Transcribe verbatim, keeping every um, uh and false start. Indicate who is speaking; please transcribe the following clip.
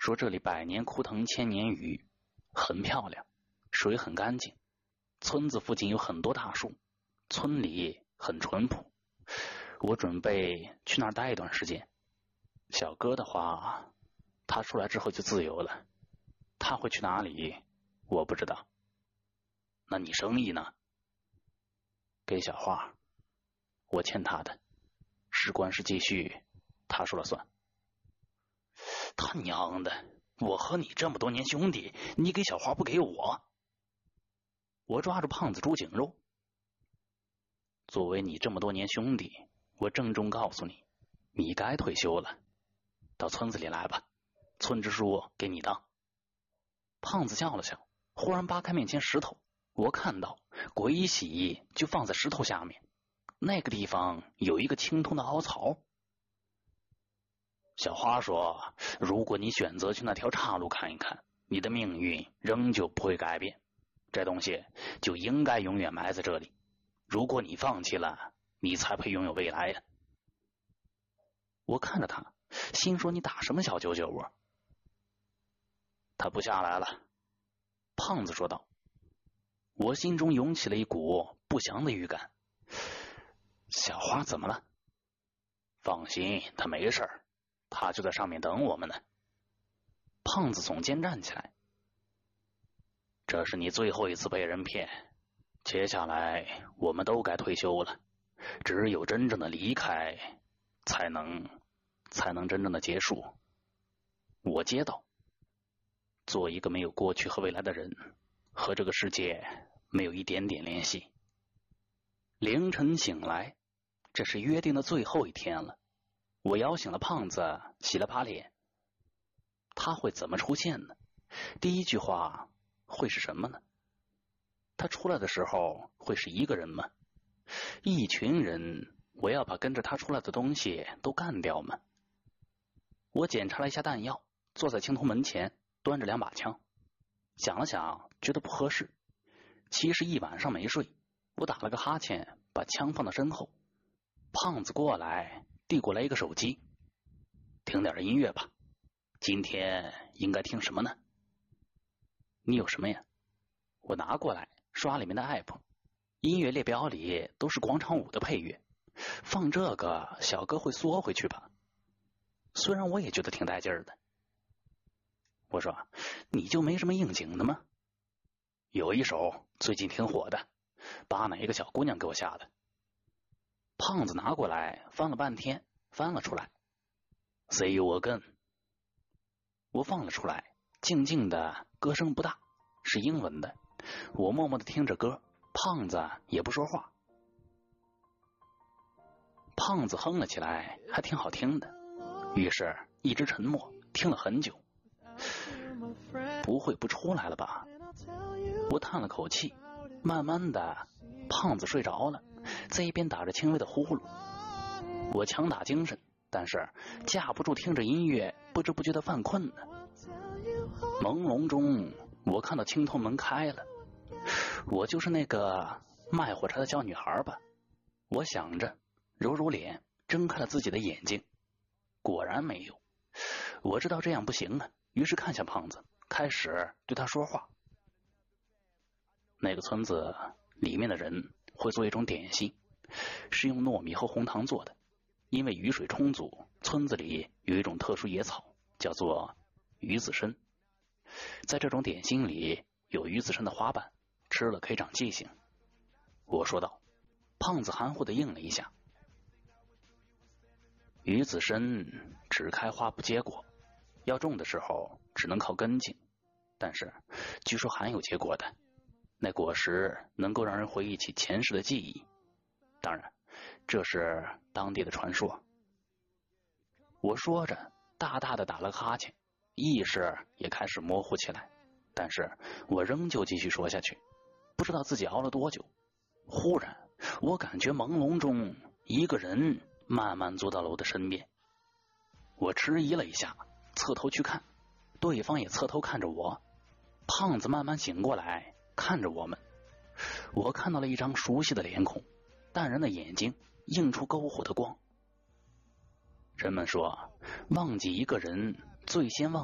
Speaker 1: 说这里百年枯藤千年雨，很漂亮，水很干净，村子附近有很多大树，村里很淳朴。我准备去那儿待一段时间。小哥的话，他出来之后就自由了，他会去哪里我不知道。那你生意呢？给小花，我欠他的，事关是继续，他说了算。他娘的，我和你这么多年兄弟，你给小花不给我？我抓住胖子猪颈肉。作为你这么多年兄弟，我郑重告诉你，你该退休了，到村子里来吧，村支书给你当。胖子笑了笑，忽然扒开面前石头，我看到鬼玺就放在石头下面，那个地方有一个青铜的凹槽。小花说，如果你选择去那条岔路看一看，你的命运仍旧不会改变，这东西就应该永远埋在这里。如果你放弃了，你才配拥有未来呀。我看着他，心说你打什么小九九啊？他不下来了。胖子说道。我心中涌起了一股不祥的预感。小花怎么了？放心，他没事儿，他就在上面等我们呢。胖子耸肩站起来。这是你最后一次被人骗，接下来我们都该退休了，只有真正的离开才能才能真正的结束。我接道，做一个没有过去和未来的人，和这个世界没有一点点联系。凌晨醒来，这是约定的最后一天了。我摇醒了胖子，洗了把脸。他会怎么出现呢？第一句话会是什么呢？他出来的时候会是一个人吗？一群人，我要把跟着他出来的东西都干掉吗？我检查了一下弹药，坐在青铜门前，端着两把枪，想了想，觉得不合适。其实一晚上没睡，我打了个哈欠，把枪放到身后。胖子过来，递过来一个手机，听点音乐吧。今天应该听什么呢？你有什么呀？我拿过来，刷里面的 app， 音乐列表里都是广场舞的配乐，放这个小哥会缩回去吧？虽然我也觉得挺带劲儿的。我说，你就没什么应景的吗？有一首最近挺火的，把哪一个小姑娘给我吓的。胖子拿过来翻了半天，翻了出来 See you again。 我放了出来，静静的，歌声不大，是英文的。我默默的听着歌，胖子也不说话。胖子哼了起来，还挺好听的，于是一直沉默，听了很久。不会不出来了吧？我叹了口气，慢慢的，胖子睡着了，在一边打着轻微的呼噜。我强打精神，但是架不住听着音乐，不知不觉的犯困呢。朦胧中，我看到青铜门开了，我就是那个卖火柴的小女孩吧？我想着，揉揉脸，睁开了自己的眼睛，果然没有。我知道这样不行啊，于是看向胖子，开始对他说话。那个村子里面的人会做一种点心，是用糯米和红糖做的。因为雨水充足，村子里有一种特殊野草，叫做鱼子参。在这种点心里有鱼子参的花瓣，吃了可以长记性。我说道。胖子含糊地应了一下。鱼子参只开花不结果，要种的时候只能靠根茎，但是据说含有结果的，那果实能够让人回忆起前世的记忆。当然，这是当地的传说。我说着，大大的打了个哈欠，意识也开始模糊起来，但是我仍旧继续说下去，不知道自己熬了多久。忽然，我感觉朦胧中一个人慢慢坐到了我的身边。我迟疑了一下，侧头去看，对方也侧头看着我。胖子慢慢醒过来，看着我们。我看到了一张熟悉的脸孔，淡然的眼睛映出篝火的光。人们说，忘记一个人，最先忘